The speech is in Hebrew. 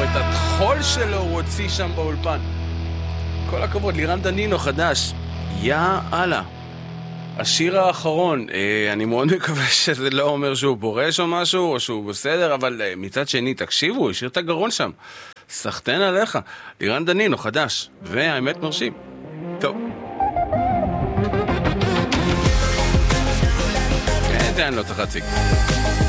את התחול שלו הוא הוציא שם באולפן. כל הכבוד, לירן דנינו חדש. יא אללה. השיר האחרון, אני מאוד מקווה שזה לא אומר שהוא פורש או משהו, או שהוא בסדר, אבל מצד שני, תקשיבו, הוא השאיר את הגרון שם. סחטן עליך. לירן דנינו חדש, והאמת מרשים. טוב. אני לא צריך להציג.